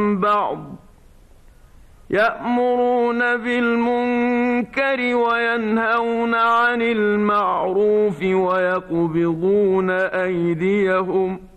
بعض يأمرون بالمنكر وينهون عن المعروف ويقبضون أيديهم